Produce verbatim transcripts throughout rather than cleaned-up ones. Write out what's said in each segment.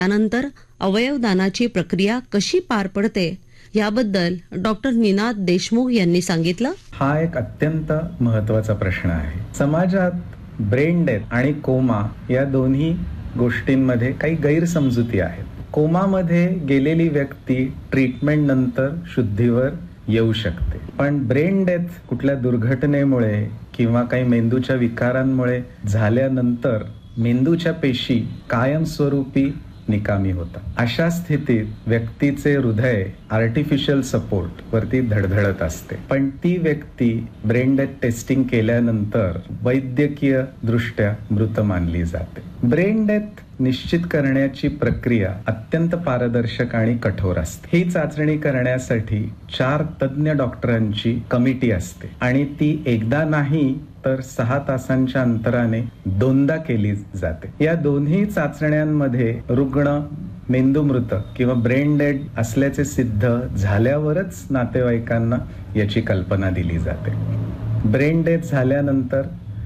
त्यानंतर अवयवदानाची प्रक्रिया कशी पार पडते याबद्दल डॉक्टर निनाद देशमुख यांनी सांगितलं. हा एक अत्यंत महत्त्वाचा प्रश्न आहे. समाजात ब्रेन डेथ आणि कोमा या दोन्ही गोष्टींमध्ये काही गैरसमजुती आहेत. कोमामध्ये गेलेली व्यक्ती ट्रीटमेंट नंतर शुद्धीवर येऊ शकते, पण ब्रेन डेथ कुठल्या दुर्घटनेमुळे किंवा काही मेंदूच्या विकारांमुळे झाल्यानंतर मेंदूच्या पेशी कायमस्वरूपी निकामी होतात. अशा स्थितीत व्यक्तीचे हृदय आर्टिफिशियल सपोर्ट वरती धडधडत असते, पण ती व्यक्ती ब्रेन डेथ टेस्टिंग केल्यानंतर वैद्यकीय दृष्ट्या मृत मानली जाते. ब्रेन डेथ निश्चित करण्याची प्रक्रिया अत्यंत पारदर्शक आणि कठोर असते. ही चाचणी करण्यासाठी चार तज्ञ डॉक्टरांची कमिटी असते आणि ती एकदा नाही तर सहा तासांच्या अंतराने दोनदा केली जाते. या दोन्ही चाचण्यांमध्ये रुग्ण मेंदूमृत किंवा ब्रेन डेड असल्याचे सिद्ध झाल्यावरच नातेवाईकांना याची कल्पना दिली जाते. ब्रेन डेथ झाल्यानंतर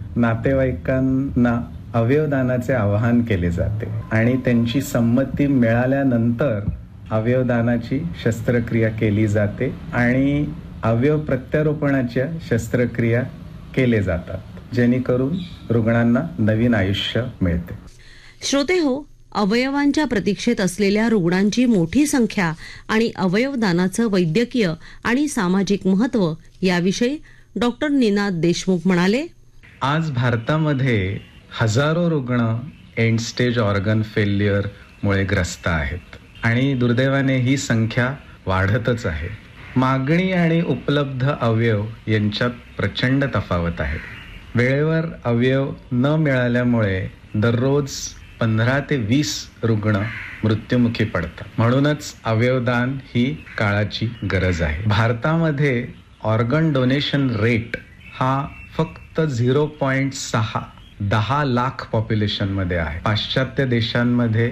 नातेवाईकांना अवयवदानाचे आवाहन केले जाते आणि त्यांची संमती मिळाल्यानंतर अवयवदानाची शस्त्रक्रिया केली जाते आणि अवयव प्रत्यारोपणाच्या शस्त्रक्रिया केले जातात, जेणेकरून रुग्णांना नवीन आयुष्य मिळते. श्रोते हो, अवयवांच्या प्रतीक्षेत असलेल्या रुग्णांची मोठी संख्या आणि अवयवदानाचं वैद्यकीय आणि सामाजिक महत्त्व याविषयी डॉक्टर निनाद देशमुख म्हणाले. आज भारतामध्ये हजारो रुग्ण एंड स्टेज ऑर्गन फेल्युअर मुळे ग्रस्त आहेत आणि दुर्दैवाने ही संख्या वाढतच आहे. मागणी आणि उपलब्ध अवयव यांच्यात प्रचंड तफावत आहे. वेळेवर अवयव न मिळाल्यामुळे दररोज पंधरा ते वीस रुग्ण मृत्युमुखी पडतात. म्हणूनच अवयवदान ही काळाची गरज आहे. भारतामध्ये ऑर्गन डोनेशन रेट हा फक्त झिरो पॉइंट सहा दहा लाख पॉप्युलेशन मध्ये आहे. पाश्चात्य देशांमध्ये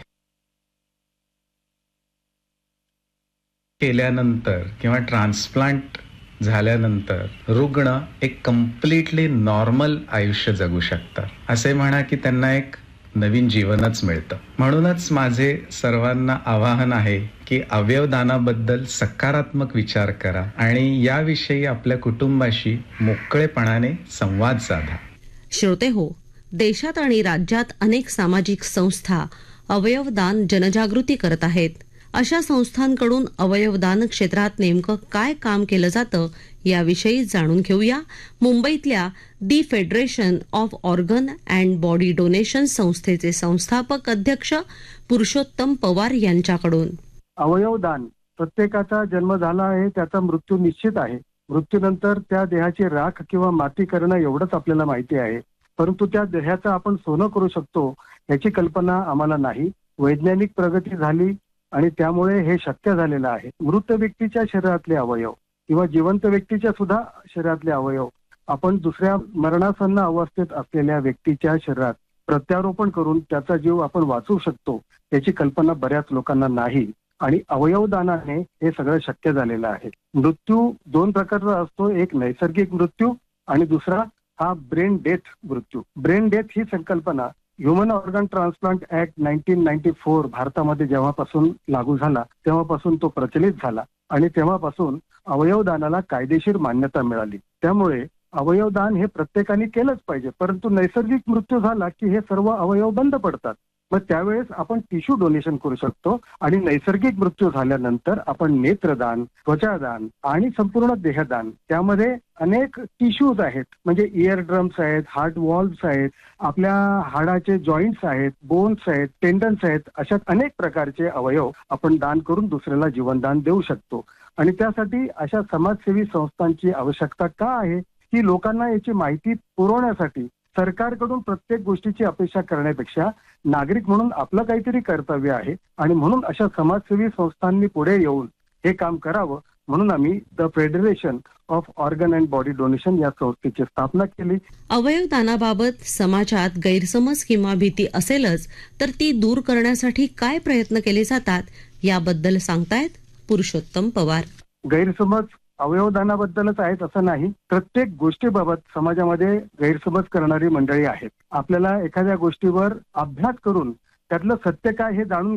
केल्यानंतर किंवा ट्रान्सप्लांट झाल्यानंतर रुग्ण एक कम्प्लिटली नॉर्मल आयुष्य जगू शकतात. असे म्हणा की त्यांना एक नवीन जीवनच मिळतं. म्हणूनच माझे सर्वांना आवाहन आहे की अवयवदानाबद्दल सकारात्मक विचार करा आणि याविषयी आपल्या कुटुंबाशी मोकळेपणाने संवाद साधा. श्रोते हो, देशात आणि राज्यात अनेक सामाजिक संस्था अवयवदान जनजागृती करत आहेत. अशा संस्थांकडून अवयवदान क्षेत्रात नेमकं काय काम केलं जातं याविषयी जाणून घेऊया मुंबईतल्या दी federation of organ and body donation संस्थेचे संस्थापक अध्यक्ष पुरुषोत्तम पवार यांच्याकडून. अवयवदान, प्रत्येकाचा जन्म झाला आहे, त्याचा मृत्यू निश्चित आहे. मृत्यूनंतर त्या देहाची राख किंवा माती करणं एवढंच आपल्याला माहिती आहे, परंतु त्या देहाचं आपण सोनं करू शकतो याची कल्पना आम्हाला नाही. वैज्ञानिक प्रगती झाली आणि त्यामुळे हे शक्य झालेलं आहे. मृत व्यक्तीच्या शरीरातले अवयव किंवा जिवंत व्यक्तीच्या सुद्धा शरीरातले अवयव आपण दुसऱ्या मरणासन्न अवस्थेत असलेल्या व्यक्तीच्या शरीरात प्रत्यारोपण करून त्याचा जीव आपण वाचवू शकतो याची कल्पना बऱ्याच लोकांना नाही आणि अवयवदानाने हे सगळं शक्य झालेलं आहे. मृत्यू दोन प्रकारचा असतो, एक नैसर्गिक मृत्यू आणि दुसरा हा ब्रेन डेथ मृत्यू. ब्रेन डेथ ही संकल्पना human organ transplant act nineteen ninety four भारतामध्ये जेव्हापासून लागू झाला तेव्हापासून तो प्रचलित झाला आणि तेव्हापासून अवयवदानाला कायदेशीर मान्यता मिळाली. त्यामुळे अवयवदान हे प्रत्येकाने केलंच पाहिजे, परंतु नैसर्गिक मृत्यू झाला की हे सर्व अवयव बंद पडतात. मग त्यावेळेस आपण टिश्यू डोनेशन करू शकतो आणि नैसर्गिक मृत्यू झाल्यानंतर आपण नेत्रदान, त्वचादान आणि संपूर्ण देहदान, त्यामध्ये अनेक टिश्यूज आहेत, म्हणजे इयर ड्रम्स आहेत, हार्ट वॉल्व्स आहेत, आपल्या हाडाचे जॉईंट्स आहेत, बोन्स आहेत, टेंडन्स आहेत, अशा अनेक प्रकारचे अवयव आपण दान करून दुसऱ्याला जीवनदान देऊ शकतो. आणि त्यासाठी अशा समाजसेवी संस्थांची आवश्यकता का आहे की लोकांना याची माहिती पुरवण्यासाठी सरकारकडून प्रत्येक गोष्टीची अपेक्षा करण्यापेक्षा नागरिक म्हणून आपलं काहीतरी कर्तव्य आहे आणि म्हणून अशा समाजसेवी संस्थांनी पुढे येऊन हे काम करावं म्हणून आम्ही the federation of organ and body donation या संस्थेची स्थापना केली. अवयवदानाबाबत समाजात गैरसमज किंवा भीती असेलच तर ती दूर करण्यासाठी काय प्रयत्न केले जातात याबद्दल सांगतायत पुरुषोत्तम पवार. गैरसमज अवयवदानाबद्दलच आहेत असं नाही, प्रत्येक गोष्टीबाबत समाजामध्ये गैरसमज करणारी मंडळी आहेत. आपल्याला एखाद्या गोष्टीवर अभ्यास करून त्यातलं सत्य काय हे जाणून